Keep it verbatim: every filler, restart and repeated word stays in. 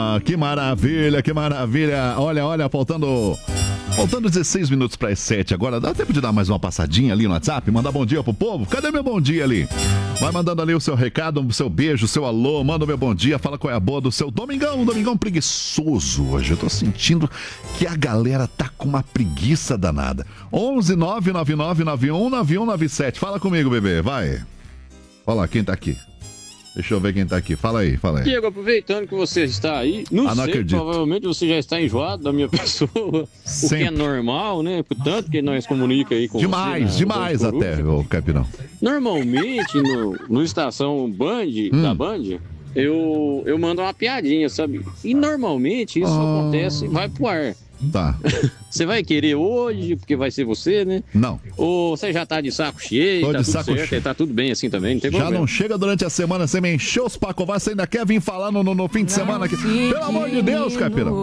Ah, que maravilha, que maravilha. Olha, olha, faltando... Faltando dezesseis minutos para as sete agora. Dá tempo de dar mais uma passadinha ali no WhatsApp? Mandar bom dia pro povo? Cadê meu bom dia ali? Vai mandando ali o seu recado, o seu beijo, o seu alô. Manda o meu bom dia. Fala qual é a boa do seu domingão. Um domingão preguiçoso hoje. Eu tô sentindo que a galera tá com uma preguiça danada. onze nove nove nove nove um nove um nove sete. Fala comigo, bebê. Vai. Olha lá, quem tá aqui? Deixa eu ver quem tá aqui. Fala aí, fala aí. Diego, aproveitando que você está aí, não, ah, não sei, acredito. Provavelmente você já está enjoado da minha pessoa, Sempre. o que é normal, né? Portanto, que nós comunica aí com demais, você. Demais, demais até, ô Capirão. Normalmente, no, no estação Band, hum. da Band, eu, eu mando uma piadinha, sabe? E normalmente isso oh. acontece e vai pro ar. Tá. Você vai querer hoje, porque vai ser você, né? Não. Ou você já tá de saco cheio, Tô tá de tudo saco certo, cheio. tá tudo bem assim também, não tem já problema. Já não chega durante a semana, você me encheu os pacovás, você ainda quer vir falar no, no, no fim de semana aqui. Pelo amor de Deus, Capirão.